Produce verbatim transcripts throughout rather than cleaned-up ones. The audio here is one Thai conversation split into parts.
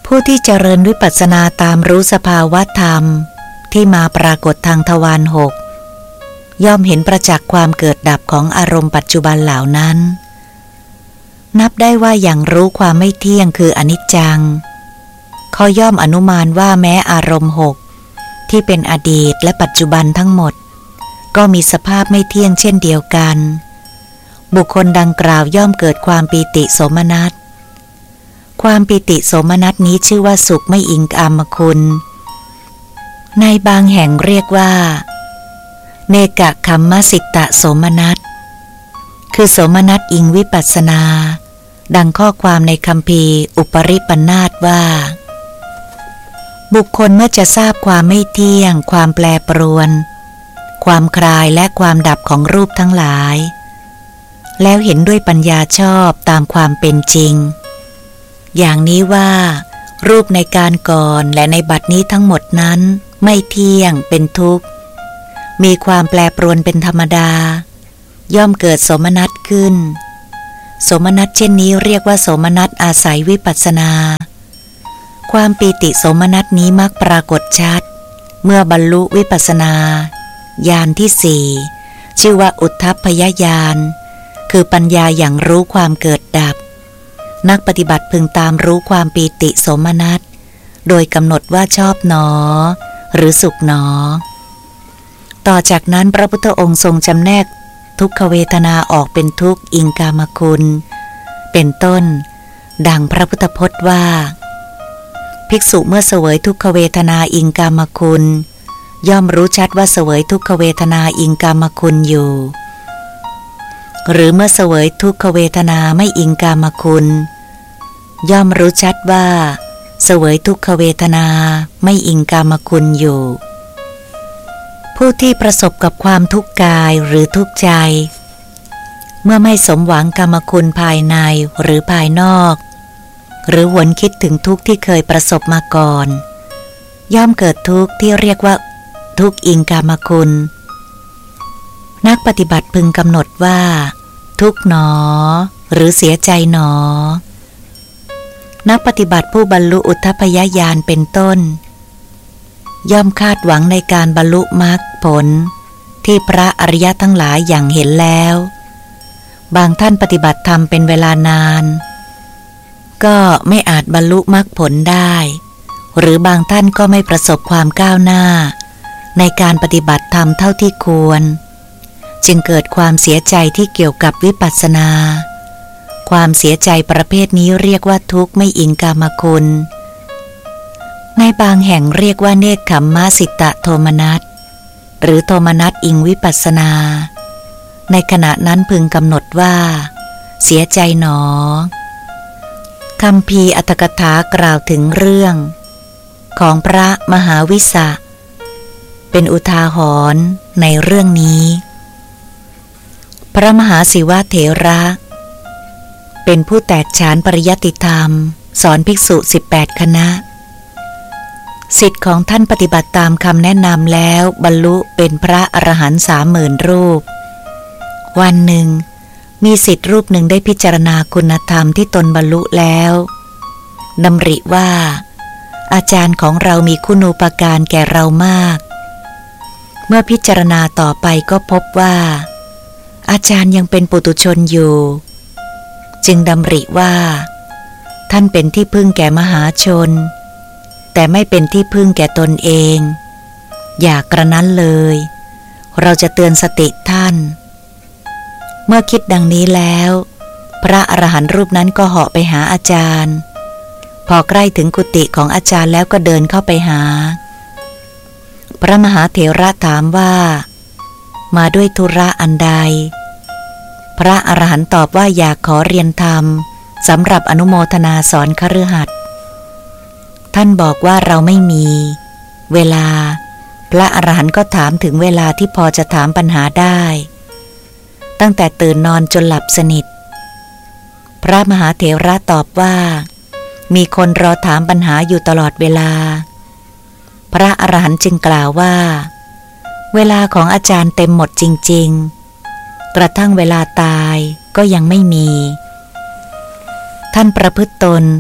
ผู้ที่เจริญวิปัสสนาตามรู้สภาวะธรรมที่มาปรากฏทางทวารหกย่อมเห็นประจักษ์ความเกิดดับของอารมณ์ปัจจุบันเหล่านั้นนับได้ว่าอย่างรู้ความไม่เที่ยงคืออนิจจังเขาย่อมอนุมานว่าแม้อารมณ์หกที่เป็นอดีตและปัจจุบันทั้งหมดก็มีสภาพไม่เที่ยงเช่นเดียวกันบุคคลดังกล่าวย่อมเกิดความปีติโสมนัสความปีติโสมนัสนี้ชื่อว่าสุขไม่อิงกามคุณในบางแห่งเรียกว่าเนกะคัมมสิตะโสมนัสคือโสมนัสอิงวิปัสสนาดังข้อความในคัมภีร์อุปริปันธาสว่าบุคคลเมื่อจะทราบความไม่เที่ยงความแปรปรวนความคลายและความดับของรูปทั้งหลายแล้วเห็นด้วยปัญญาชอบตามความเป็นจริงอย่างนี้ว่ารูปในการก่อนและในบัดนี้ทั้งหมดนั้นไม่เที่ยงเป็นทุกข์มีความแปรปรวนเป็นธรรมดาย่อมเกิดโสมนัสขึ้นโสมนัสเช่นนี้เรียกว่าโสมนัสอาศัยวิปัสสนาความปีติโสมนัสนี้มักปรากฏชัดเมื่อบรรลุวิปัสสนาญาณที่สี่ชื่อว่าอุทธัพพยญาณคือปัญญาอย่างรู้ความเกิดดับนักปฏิบัติพึงตามรู้ความปีติโสมนัสโดยกำหนดว่าชอบหนอหรือสุขหนอต่อจากนั้นพระพุทธองค์ทรงจำแนกทุกขเวทนาออกเป็นทุกข์อิงกามคุณเป็นต้นดังพระพุทธพจน์ว่าภิกษุเมื่อเสวยทุกขเวทนาอิงกามคุณย่อมรู้ชัดว่าเสวยทุกขเวทนาอิงกามคุณอยู่หรือเมื่อเสวยทุกขเวทนาไม่อิงกามคุณย่อมรู้ชัดว่าเสวยทุกขเวทนาไม่อิงกามคุณอยู่ผู้ที่ประสบกับความทุกข์กายหรือทุกข์ใจเมื่อไม่สมหวังกามคุณภายในหรือภายนอกหรือหวนคิดถึงทุกข์ที่เคยประสบมาก่อนย่อมเกิดทุกข์ที่เรียกว่าทุกข์อิงกามคุณนักปฏิบัติพึงกำหนดว่าทุกข์หนอหรือเสียใจหนอนักปฏิบัติผู้บรรลุอุทธัพพยญาณเป็นต้นย่อมคาดหวังในการบรรลุมรรคผลที่พระอริยะทั้งหลายอย่างเห็นแล้วบางท่านปฏิบัติธรรมเป็นเวลานานก็ไม่อาจบรรลุมรรคผลได้หรือบางท่านก็ไม่ประสบความก้าวหน้าในการปฏิบัติธรรมเท่าที่ควรจึงเกิดความเสียใจที่เกี่ยวกับวิปัสสนาความเสียใจประเภทนี้เรียกว่าทุกข์ไม่อิงกามคุณในบางแห่งเรียกว่าเนกขัมมสิตะโทมนัสหรือโทมนัสอิงวิปัสสนาในขณะนั้นพึงกำหนดว่าเสียใจหนอคัมภีร์อรรถกถากล่าวถึงเรื่องของพระมหาวิสะเป็นอุทาหรณ์ในเรื่องนี้พระมหาศิวะเถระเป็นผู้แตกฉานปริยัติธรรมสอนภิกษุสิบแปดคณะศิษย์ของท่านปฏิบัติตามคำแนะนำแล้วบรรลุเป็นพระอรหันต์สามหมื่นรูปวันหนึ่งมีศิษย์รูปหนึ่งได้พิจารณาคุณธรรมที่ตนบรรลุแล้วดำริว่าอาจารย์ของเรามีคุณูปการแก่เรามากเมื่อพิจารณาต่อไปก็พบว่าอาจารย์ยังเป็นปุถุชนอยู่จึงดำริว่าท่านเป็นที่พึ่งแก่มหาชนแต่ไม่เป็นที่พึ่งแก่ตนเองอย่ากระนั้นเลยเราจะเตือนสติท่านเมื่อคิดดังนี้แล้วพระอรหันต์รูปนั้นก็เหาะไปหาอาจารย์พอใกล้ถึงกุฏิของอาจารย์แล้วก็เดินเข้าไปหาพระมหาเถระถามว่ามาด้วยธุระอันใดพระอรหันต์ตอบว่าอยากขอเรียนธรรมสำหรับอนุโมทนาสอนคฤหัสถ์ท่านบอกว่าเราไม่มีเวลาพระอรหันต์ก็ถามถึงเวลาที่พอจะถามปัญหาได้ตั้งแต่ตื่นนอนจนหลับสนิทพระมหาเถระตอบว่ามีคนรอถามปัญหาอยู่ตลอดเวลาพระอรหันต์จึงกล่าวว่าเวลาของอาจารย์เต็มหมดจริงๆกระทั่งเวลาตายก็ยังไม่มีท่านประพฤติตน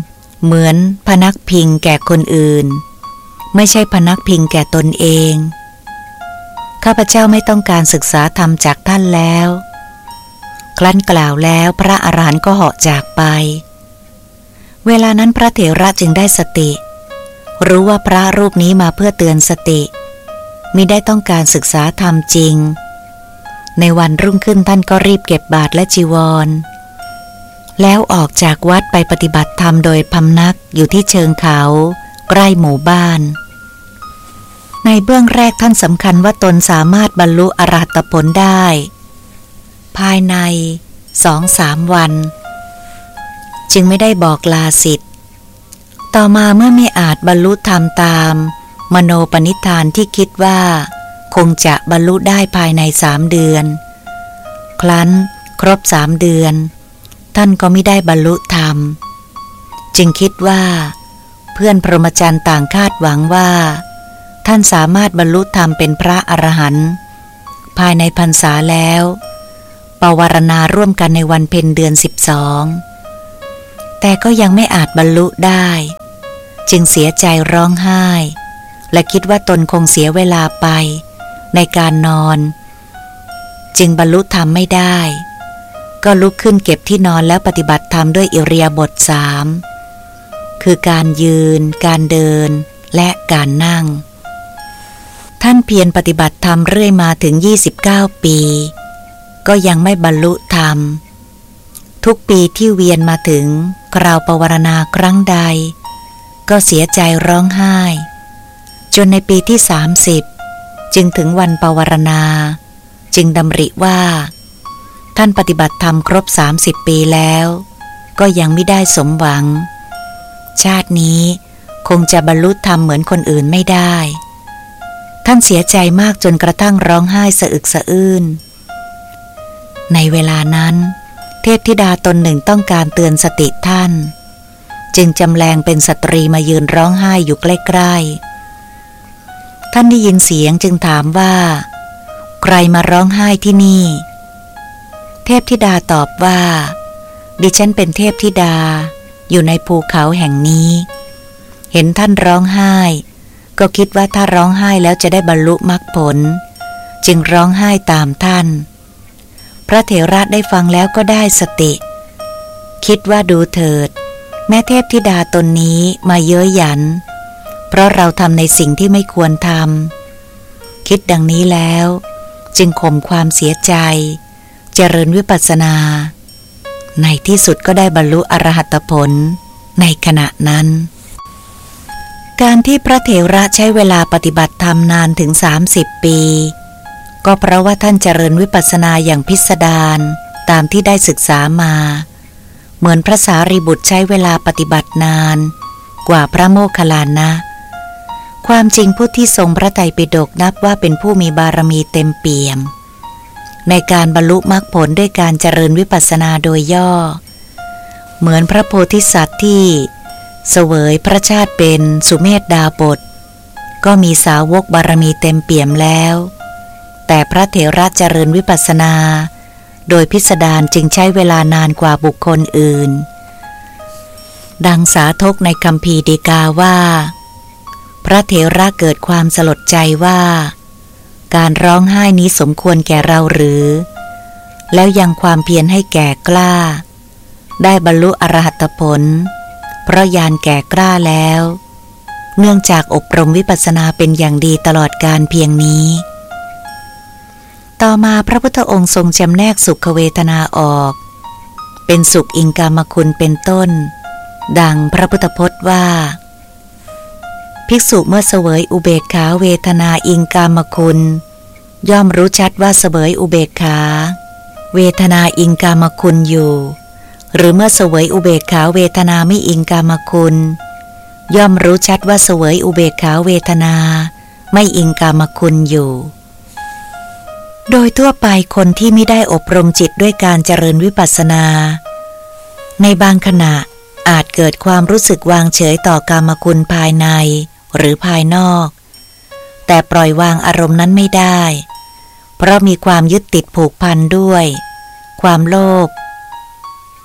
เหมือนพนักพิงแก่คนอื่นไม่ใช่พนักพิงแก่ตนเองข้าพเจ้าไม่ต้องการศึกษาธรรมจากท่านแล้วครั้นกล่าวแล้วพระอรหันต์ก็เหาะจากไปเวลานั้นพระเถระจึงได้สติรู้ว่าพระรูปนี้มาเพื่อเตือนสติมิได้ต้องการศึกษาธรรมจริงในวันรุ่งขึ้นท่านก็รีบเก็บบาตรและจีวรแล้วออกจากวัดไปปฏิบัติธรรมโดยพำนักอยู่ที่เชิงเขาใกล้หมู่บ้านในเบื้องแรกท่านสำคัญว่าตนสามารถบรรลุอรหัตผลได้ภายในสองสามวันจึงไม่ได้บอกลาศิษย์ต่อมาเมื่อไม่อาจบรรลุธรรมตามมโนปณิธานที่คิดว่าคงจะบรรลุได้ภายในสามเดือนครั้นครบสามเดือนท่านก็ไม่ได้บรรลุธรรมจึงคิดว่าเพื่อนพรหมจรรย์ต่างคาดหวังว่าท่านสามารถบรรลุธรรมเป็นพระอรหันต์ภายในพรรษาแล้วปวารณาร่วมกันในวันเพ็ญเดือนสิบสองแต่ก็ยังไม่อาจบรรลุได้จึงเสียใจร้องไห้และคิดว่าตนคงเสียเวลาไปในการนอนจึงบรรลุธรรมไม่ได้ก็ลุกขึ้นเก็บที่นอนแล้วปฏิบัติธรรมด้วยอิริยาบถสามคือการยืนการเดินและการนั่งท่านเพียรปฏิบัติธรรมเรื่อยมาถึงยี่สิบเก้าปีก็ยังไม่บรรลุธรรมทุกปีที่เวียนมาถึงคราวปวารณาครั้งใดก็เสียใจร้องไห้จนในปีที่สามสิบจึงถึงวันปวารณาจึงดำริว่าท่านปฏิบัติธรรมครบสามสิบปีแล้วก็ยังไม่ได้สมหวังชาตินี้คงจะบรรลุธรรมเหมือนคนอื่นไม่ได้ท่านเสียใจมากจนกระทั่งร้องไห้สะอึกสะอื้นในเวลานั้นเทพธิดาตนหนึ่งต้องการเตือนสติท่านจึงจำแรงเป็นสตรีมายืนร้องไห้อยู่ใกล้ๆท่านได้ยินเสียงจึงถามว่าใครมาร้องไห้ที่นี่เทพธิดาตอบว่าดิฉันเป็นเทพธิดาอยู่ในภูเขาแห่งนี้เห็นท่านร้องไห้ก็คิดว่าถ้าร้องไห้แล้วจะได้บรรลุมรรคผลจึงร้องไห้ตามท่านพระเถระได้ฟังแล้วก็ได้สติคิดว่าดูเถิดแม่เทพธิดาตนนี้มาเย้ยหยันเพราะเราทำในสิ่งที่ไม่ควรทำคิดดังนี้แล้วจึงข่มความเสียใจเจริญวิปัสสนาในที่สุดก็ได้บรรลุอรหัตผลในขณะนั้นการที่พระเถระใช้เวลาปฏิบัติธรรมนานถึงสามสิบปีก็เพราะว่าท่านเจริญวิปัสสนาอย่างพิสดารตามที่ได้ศึกษามาเหมือนพระสารีบุตรใช้เวลาปฏิบัตินานกว่าพระโมคคัลลานะความจริงผู้ที่ทรงพระไตรปิฎกนับว่าเป็นผู้มีบารมีเต็มเปี่ยมในการบรรลุมรรคผลด้วยการเจริญวิปัสสนาโดยย่อเหมือนพระโพธิสัตว์ที่เสวยพระชาติเป็นสุเมธดาบสก็มีสาวกบารมีเต็มเปี่ยมแล้วแต่พระเถระเจริญวิปัสสนาโดยพิสดารจึงใช้เวลานานกว่าบุคคลอื่นดังสาธกในคัมภีร์ดีกาว่าพระเถระเกิดความสลดใจว่าการร้องไห้นี้สมควรแก่เราหรือแล้วยังความเพียรให้แก่กล้าได้บรรลุอรหัตผลเพราะญาณแก่กล้าแล้วเนื่องจากอบรมวิปัสสนาเป็นอย่างดีตลอดกาลเพียงนี้ต่อมาพระพุทธองค์ทรงจำแนกสุขเวทนาออกเป็นสุขอิงกามคุณเป็นต้นดังพระพุทธพจน์ว่าภิกษุเมื่อเสวยอุเบกขาเวทนาอิงกามคุณย่อมรู้ชัดว่าเสวยอุเบกขาเวทนาอิงกามคุณอยู่หรือเมื่อเสวยอุเบกขาเวทนาไม่อิงกามคุณย่อมรู้ชัดว่าเสวยอุเบกขาเวทนาไม่อิงกามคุณอยู่โดยทั่วไปคนที่ไม่ได้อบรมจิตด้วยการเจริญวิปัสสนาในบางขณะอาจเกิดความรู้สึกวางเฉยต่อกามคุณภายในหรือภายนอกแต่ปล่อยวางอารมณ์นั้นไม่ได้เพราะมีความยึดติดผูกพันด้วยความโลภ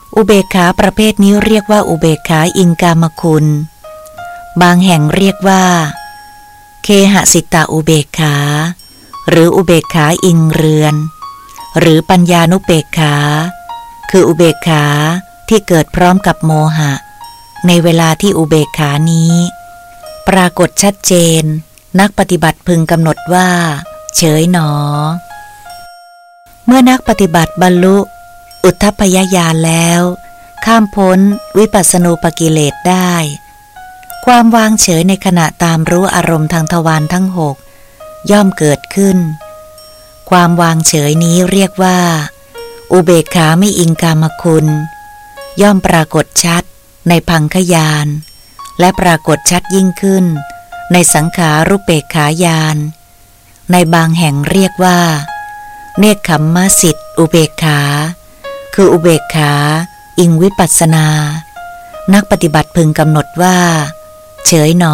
อุเบกขาประเภทนี้เรียกว่าอุเบกขาอิงกามคุณบางแห่งเรียกว่าเคหสิตาอุเบกขาหรืออุเบกขาอิงเรือนหรือปัญญานุเบกขาคืออุเบกขาที่เกิดพร้อมกับโมหะในเวลาที่อุเบกขานี้ปรากฏชัดเจนนักปฏิบัติพึงกำหนดว่าเฉยหนอเมื่อนักปฏิบัติบรรลุอุทธัพพยญาณแล้วข้ามพ้นวิปัสสนูปกิเลสได้ความวางเฉยในขณะตามรู้อารมณ์ทางทวารทั้งหกย่อมเกิดขึ้นความวางเฉยนี้เรียกว่าอุเบกขาไม่อิงกามคุณย่อมปรากฏชัดในพังคญาณและปรากฏชัดยิ่งขึ้นในสังขารุปเปกขาญาณในบางแห่งเรียกว่าเนกขัมมสิทธิอุเบกขาคืออุเบกขาอิงวิปัสสนานักปฏิบัติพึงกำหนดว่าเฉยหนอ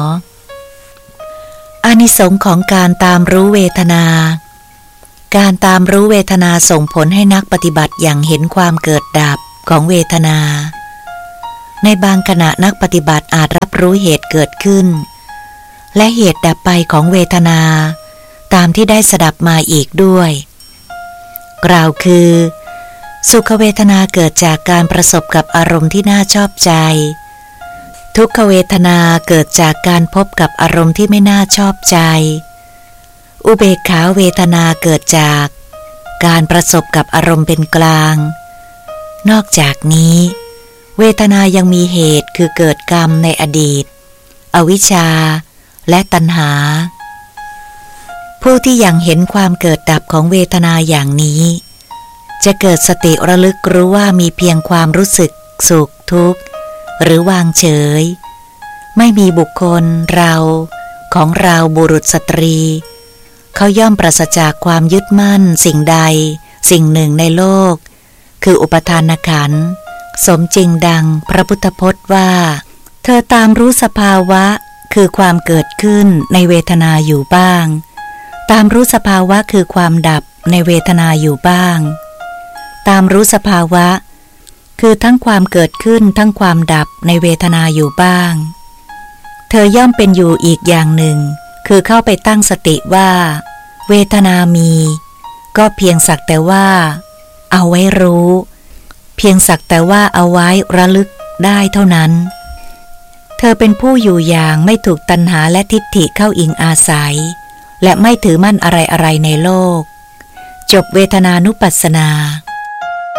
อานิสงส์ของการตามรู้เวทนาการตามรู้เวทนาส่งผลให้นักปฏิบัติอย่างเห็นความเกิดดับของเวทนาในบางขณะนักปฏิบัติอาจรับรู้เหตุเกิดขึ้นและเหตุดับไปของเวทนาตามที่ได้สดับมาอีกด้วยกล่าวคือสุขเวทนาเกิดจากการประสบกับอารมณ์ที่น่าชอบใจทุกขเวทนาเกิดจากการพบกับอารมณ์ที่ไม่น่าชอบใจอุเบกขาเวทนาเกิดจากการประสบกับอารมณ์เป็นกลางนอกจากนี้เวทนายังมีเหตุคือเกิดกรรมในอดีตอวิชชาและตัณหาผู้ที่ยังเห็นความเกิดดับของเวทนาอย่างนี้จะเกิดสติระลึกรู้ว่ามีเพียงความรู้สึกสุขทุกข์หรือวางเฉยไม่มีบุคคลเราของเราบุรุษสตรีเขาย่อมปราศจากความยึดมั่นสิ่งใดสิ่งหนึ่งในโลกคืออุปทานขันธ์สมจริงดังพระพุทธพจน์ว่าเธอตามรู้สภาวะคือความเกิดขึ้นในเวทนาอยู่บ้างตามรู้สภาวะคือความดับในเวทนาอยู่บ้างตามรู้สภาวะคือทั้งความเกิดขึ้นทั้งความดับในเวทนาอยู่บ้างเธอย่อมเป็นอยู่อีกอย่างหนึ่งคือเข้าไปตั้งสติว่าเวทนามีก็เพียงสักแต่ว่าเอาไว้รู้เพียงสักแต่ว่าเอาไว้ระลึกได้เท่านั้นเธอเป็นผู้อยู่อย่างไม่ถูกตัณหาและทิฏฐิเข้าอิงอาศัยและไม่ถือมั่นอะไรๆในโลกจบเวทนานุปัสสนา